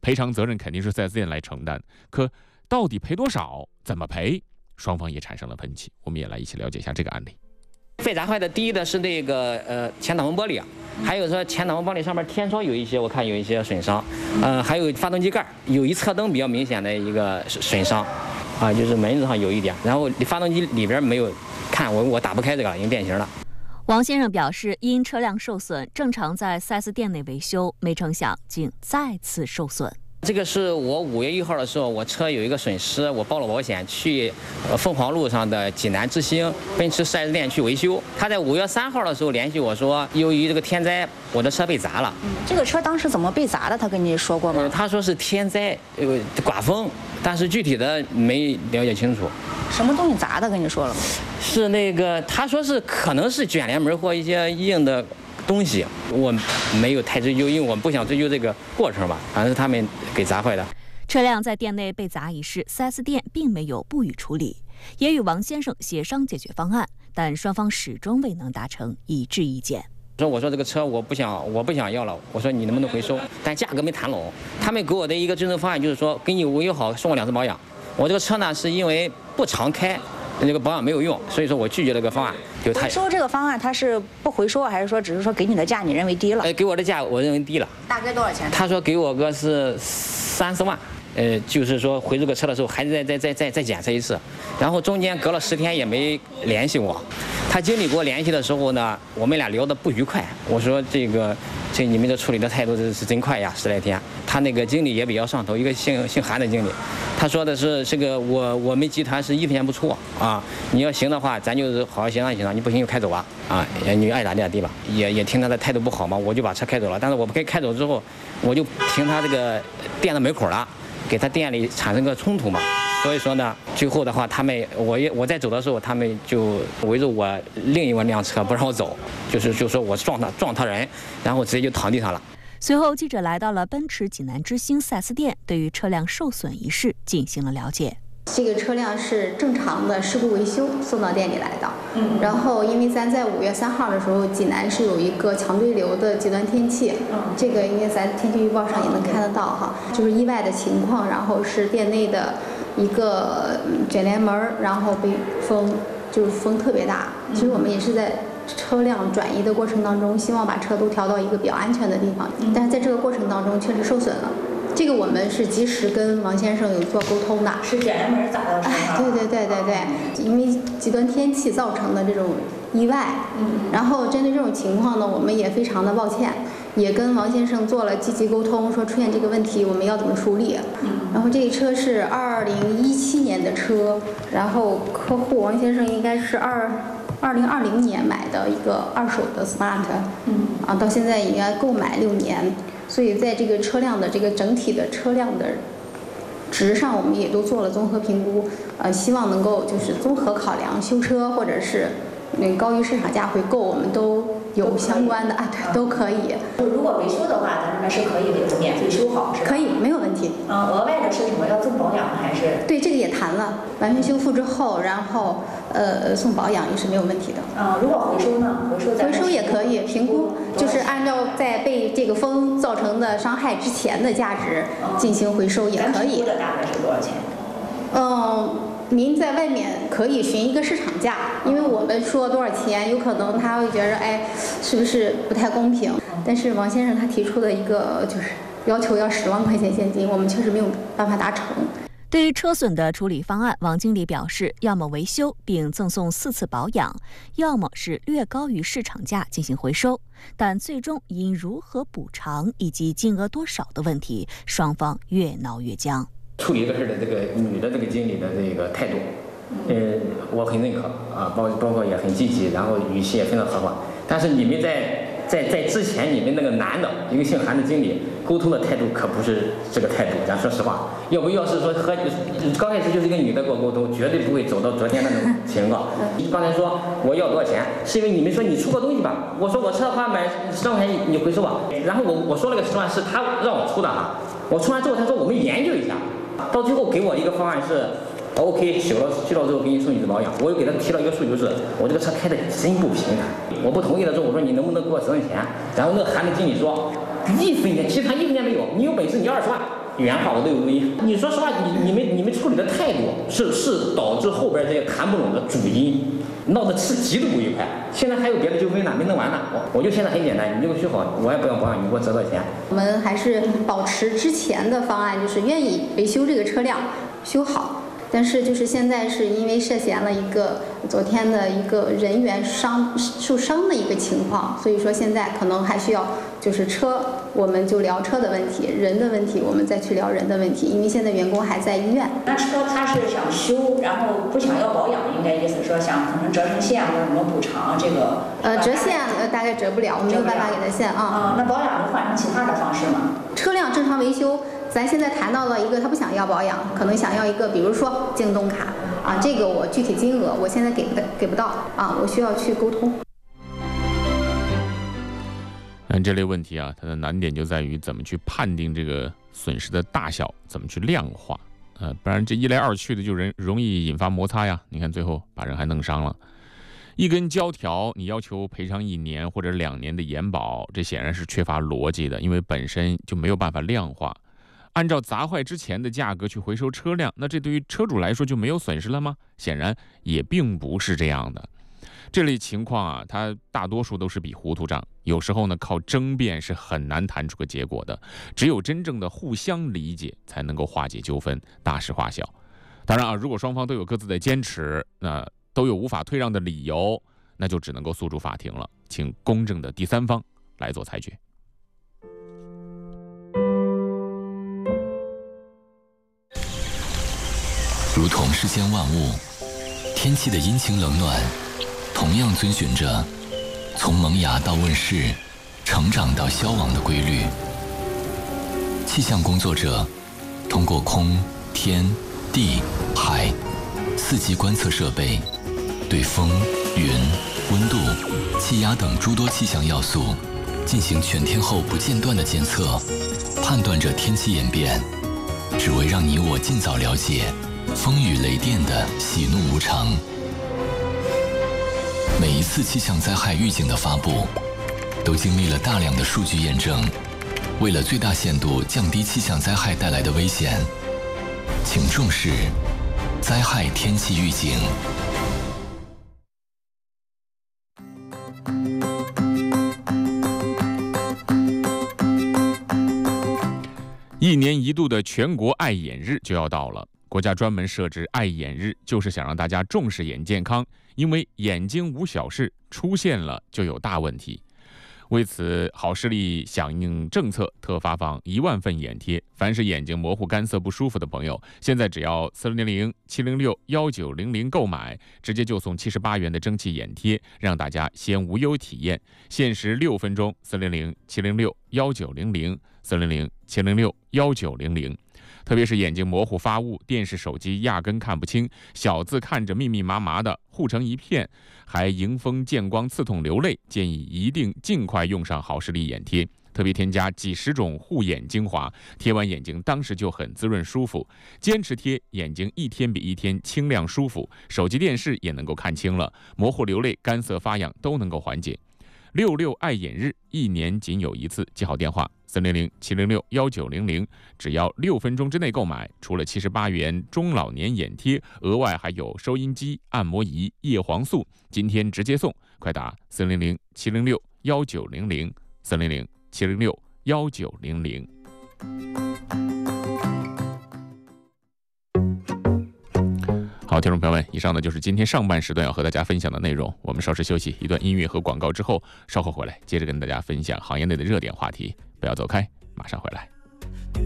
赔偿责任肯定是4S店来承担，可到底赔多少，怎么赔，双方也产生了分歧。我们也来一起了解一下这个案例。 被砸坏的第一的是那个前挡风玻璃，还有说前挡风玻璃上面天窗有一些，我看有一些损伤，还有发动机盖有一侧灯比较明显的一个损伤，就是门子上有一点，然后发动机里边没有看，我打不开这个了，已经变形了。 王先生表示，因车辆受损，正常在 4S 店内维修，没成想竟再次受损。 这个是我5月1号的时候，我车有一个损失，我报了保险，去凤凰路上的济南之星奔驰 4S 店去维修。他在5月3号的时候联系我说，由于这个天灾，我的车被砸了。 这个车当时怎么被砸的？他跟你说过吗？ 他说是天灾，刮风，但是具体的没了解清楚。 什么东西砸的？跟你说了吗？ 是那个，他说是可能是卷帘门或一些硬的东西，我没有太追究，因为我们不想追究这个过程吧，反正是他们给砸坏的。 车辆在店内被砸一事，4S 店并没有不予处理，也与王先生协商解决方案，但双方始终未能达成一致意见。 我说这个车我不想要了，我说你能不能回收？但价格没谈拢。他们给我的一个最终方案就是说，给你维修好，送我2次保养。我这个车呢是因为不常开，这个保养没有用，所以说我拒绝了这个方案。 回收这个方案，他是不回收，还是说只是说给你的价你认为低了？ 给我的价我认为低了。 大概多少钱？ 他说给我个是30万。就是说回这个车的时候还是再检测一次，然后中间隔了10天也没联系我。他经理给我联系的时候呢，我们俩聊得不愉快。我说这你们这处理的态度是真快呀，10来天。他那个经理也比较上头，一个姓韩的经理，他说的是这个我们集团是1分钱不出啊，你要行的话，咱就是好好协商协商，你不行就开走吧啊，你爱咋地咋地吧。也听他的态度不好嘛，我就把车开走了。但是我开走之后，我就停他这个店的门口了。给他店里产生个冲突嘛，所以说呢，最后的话，我在走的时候，他们就围着我另一辆车不让我走，就说我撞他人，然后直接就躺地上了。 随后，记者来到了奔驰济南之星 4S 店，对于车辆受损一事进行了了解。 这个车辆是正常的事故维修送到店里来的。然后因为咱在5月3号的时候，济南是有一个强对流的极端天气。这个因为咱天气预报上也能看得到哈，就是意外的情况，然后是店内的一个卷帘门，然后被风特别大。其实我们也是在车辆转移的过程当中，希望把车都调到一个比较安全的地方，但是在这个过程当中确实受损了。这个我们是及时跟王先生有做沟通的。 是卷帘门砸到车上？ 对，因为极端天气造成的这种意外。然后针对这种情况呢，我们也非常的抱歉，也跟王先生做了积极沟通，说出现这个问题我们要怎么处理。然后这个车是2017年的车，然后客户王先生应该是2020年买的一个2手的 Smart，到现在应该购买6年。所以在这个车辆的这个整体的车辆的值上，我们也都做了综合评估，希望能够就是综合考量修车或者是高于市场价回购，我们都有相关的对，都可以。 如果维修的话，咱这边是可以给他免费修好，是吧？ 可以，没有问题。 额外的是什么？要送保养还是？ 对，这个也谈了，完全修复之后，然后送保养也是没有问题的。 如果回收呢？ 回收也可以评估，就是按照在被这个风造成的伤害之前的价值进行回收也可以。 评估的大概是多少钱？ 您在外面可以询一个市场价，因为我们说多少钱，有可能他会觉得是不是不太公平？但是王先生他提出的一个就是要求要10万块钱现金，我们确实没有办法达成。 对于车损的处理方案，王经理表示，要么维修并赠送4次保养，要么是略高于市场价进行回收。但最终因如何补偿以及金额多少的问题，双方越闹越僵。 处理这个事的这个女的这个经理的这个态度，我很认可包括也很积极，然后语气也非常和缓。但是你们在之前，你们那个男的一个姓韩的经理沟通的态度可不是这个态度，咱说实话。要是说刚开始就是一个女的跟我沟通，绝对不会走到昨天那种情况。你刚才说我要多少钱，是因为你们说你出个东西吧，我说我车的话买10万块钱你回收吧，然后我说了个10万是他让我出的我出完之后他说我们研究一下。到最后给我一个方案是 OK， 修了之后给你送1次保养。我又给他提了一个数据，就是我这个车开的真不平坦。我不同意的时候，我说你能不能给我省钱？然后那个韩的经理说1分钱，其实他1分钱没有，你有本事你20万， 原话我都有录音。你说实话，你们处理的态度是导致后边这些谈不拢的主因，闹得是极度不愉快。现在还有别的纠纷呢，没弄完呢。我就现在很简单，你这个修好，我也不要保养，你给我折多少钱？ 我们还是保持之前的方案，就是愿意维修这个车辆，修好。但是就是现在是因为涉嫌了一个昨天的一个人员受伤的一个情况，所以说现在可能还需要就是车我们就聊车的问题，人的问题我们再去聊人的问题，因为现在员工还在医院。 那车他是想修，然后不想要保养，应该意思说想可能折成线或者什么补偿这个。 折线大概折不了，我没有办法给他线啊。 那保养能换成其他的方式吗？ 车辆正常维修。咱现在谈到了一个，他不想要保养，可能想要一个，比如说京东卡啊，这个我具体金额我现在给不到啊，我需要去沟通。 这类问题啊，它的难点就在于怎么去判定这个损失的大小，怎么去量化。不然这一来二去的就容易引发摩擦呀。你看最后把人还弄伤了。一根胶条，你要求赔偿1年或者2年的延保，这显然是缺乏逻辑的，因为本身就没有办法量化。按照砸坏之前的价格去回收车辆，那这对于车主来说就没有损失了吗？显然也并不是这样的。这类情况啊，它大多数都是笔糊涂账，有时候呢靠争辩是很难谈出个结果的。只有真正的互相理解，才能够化解纠纷，大事化小。当然啊，如果双方都有各自的坚持，那都有无法退让的理由，那就只能够诉诸法庭了，请公正的第三方来做裁决。 如同世间万物，天气的阴晴冷暖，同样遵循着从萌芽到问世、成长到消亡的规律。气象工作者通过空、天、地、海4级观测设备，对风、云、温度、气压等诸多气象要素进行全天候不间断的监测，判断着天气演变，只为让你我尽早了解风雨雷电的喜怒无常。每一次气象灾害预警的发布，都经历了大量的数据验证。为了最大限度降低气象灾害带来的危险，请重视灾害天气预警。 1年1度的全国爱眼日就要到了。国家专门设置爱眼日，就是想让大家重视眼健康，因为眼睛无小事，出现了就有大问题。为此，好视力响应政策，特发放1万份眼贴。凡是眼睛模糊、干涩不舒服的朋友，现在只要4007061900购买，直接就送78元的蒸汽眼贴，让大家先无忧体验。限时6分钟，4007061900，4007061900。特别是眼睛模糊发雾，电视手机压根看不清，小字看着密密麻麻的，糊成一片，还迎风见光刺痛流泪，建议一定尽快用上好视力眼贴。特别添加几10种护眼精华，贴完眼睛当时就很滋润舒服。坚持贴，眼睛一天比一天清亮舒服，手机电视也能够看清了，模糊流泪、干涩发痒都能够缓解。66爱眼日，1年仅有1次，记好电话3007061900，只要6分钟之内购买，除了78元中老年眼贴，额外还有收音机、按摩仪、叶黄素，今天直接送，快打3007061900，3007061900。好，听众朋友们，以上呢就是今天上半时段要和大家分享的内容。我们稍事休息，一段音乐和广告之后，稍后回来接着跟大家分享行业内的热点话题。不要走开，马上回来。